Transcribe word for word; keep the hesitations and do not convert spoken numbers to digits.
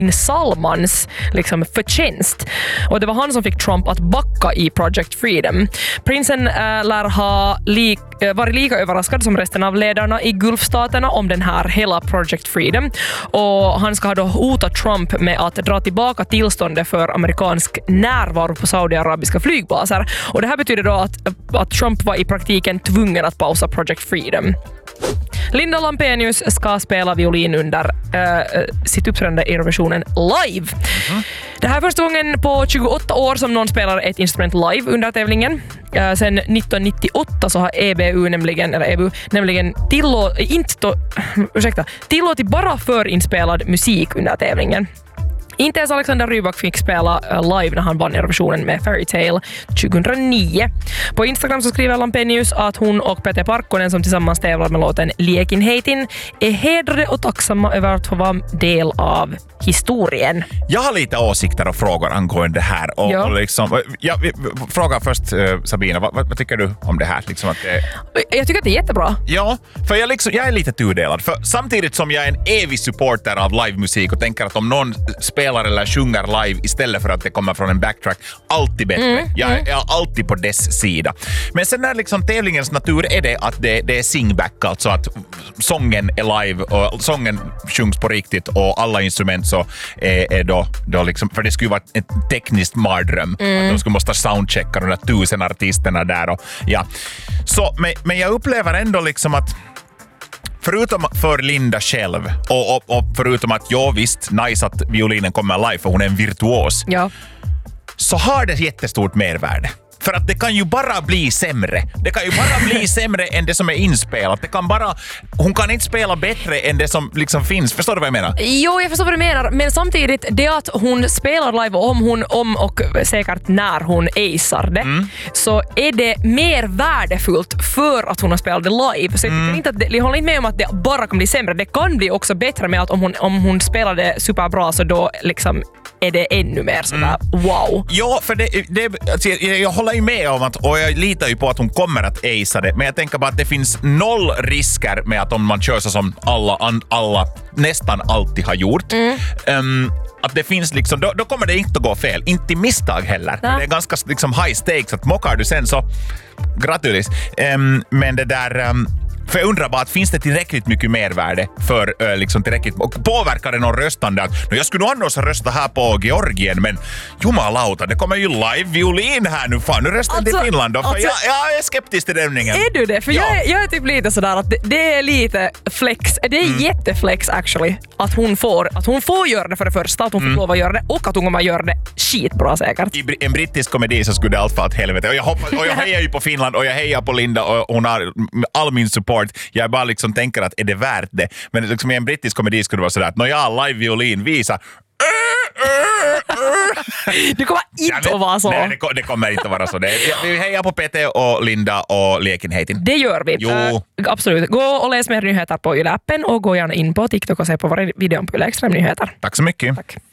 Salmans liksom förtjänst. Och det var han som fick Trump att backa i Project Freedom. Prinsen äh, lär ha li- äh, varit lika överraskad som resten av ledarna i Gulfstaterna om den här hela Project Freedom. Och han ska ha då hotat Trump med att dra tillbaka tillståndet för amerikansk närvaro på saudiarabiska flygbaser. Och det här betyder då att, att Trump var i praktiken tvungen att pausa Project Freedom. Linda Lampenius ska spela violin under äh, sitt uppträdande i Eurovisionen live. Mm-hmm. Det här är första gången på tjugoåtta år som någon spelar ett instrument live under tävlingen. Äh, sen nittonhundranittioåtta så har E B U nämligen, eller E B U, nämligen tillå, inte to, ursäkta, tillåtit bara förinspelad musik under tävlingen. Inte ens Alexander Rybak fick spela live när han vann Eurovisionen med Fairy Tale tjugohundranio. På Instagram så skriver Lampenius att hon och Pete Parkkonen som tillsammans tävlar med låten Liekinheitin är hedrade och tacksamma över att få vara del av historien. Jag har lite åsikter och frågor angående det här. Och, ja. och liksom, jag frågar först uh, Sabina, vad, vad tycker du om det här? Liksom att det... Jag tycker att det är jättebra. Ja, för jag, liksom, jag är lite tudelad. För samtidigt som jag är en evig supporter av livemusik och tänker att om någon spelar eller sjunger live istället för att det kommer från en backtrack, alltid bättre. Mm, jag, mm. jag är alltid på dess sida. Men sen när liksom tävlingens natur är det att det, det är singback, alltså att sången är live och sången sjungs på riktigt och alla instrument så är, är då, då liksom, för det skulle vara ett tekniskt mardröm mm. att de skulle måste soundchecka de där tusen artisterna där och ja. Så, men, men jag upplever ändå liksom att förutom för Linda själv och, och, och förutom att jag visst nice att violinen kommer live för hon är en virtuos, ja. Så har det jättestort mervärde. För att det kan ju bara bli sämre. Det kan ju bara bli sämre än det som är inspelat. Det kan bara, hon kan inte spela bättre än det som liksom finns. Förstår du vad jag menar? Jo, jag förstår vad du menar. Men samtidigt, det att hon spelar live om hon om och säkert när hon acear det, mm. så är det mer värdefullt för att hon har spelat det live. Så jag, mm. inte att det, jag håller inte med om att det bara kan bli sämre. Det kan bli också bättre med att om hon, om hon spelar det superbra så då liksom är det ännu mer sådär mm. wow. Ja, för det, det, alltså, jag, jag håller ju med om att, och jag litar ju på att hon kommer att acea det, men jag tänker bara att det finns noll risker med att om man kör så som alla, alla nästan alltid har gjort, mm. um, att det finns liksom, då, då kommer det inte att gå fel. Inte misstag heller. Ja. Det är ganska liksom high stakes, att mockar du sen så gratulis. Um, men det där... Um, För jag undrar bara att finns det tillräckligt mycket mervärde för äh, liksom tillräckligt, och påverkar det någon röstande att jag skulle nog annars rösta här på Georgien, men jumalauta, det kommer ju live-violin här nu, fan, nu röstar alltså, till Finland då, för alltså, jag, jag är skeptisk till rämningen. Är du det? För ja. jag, är, jag är typ lite sådär att det, det är lite flex, det är mm. jätteflex actually, att hon får att hon får göra det för det första, att hon mm. får lov att göra det och att hon kommer göra det skitbra säkert. I en brittisk komedi så skulle det allt vara ett helvete, och jag, hoppas, och jag hejar ju på Finland och jag hejar på Linda och hon har all min support. Jag bara liksom tänker att är det värt det? Men liksom i en brittisk komedi skulle det vara sådär att när jag live-violin visar det kommer inte ja, men, att vara så. Nej, det, det kommer inte att vara så. Det, vi hejar på Pete och Linda och Liekinheitin. Det gör vi. Jo. Uh, absolut. Gå och läs mer nyheter på Yle-appen och gå gärna in på TikTok och se på våra videon på Yle Extrem Nyheter. Tack så mycket. Tack.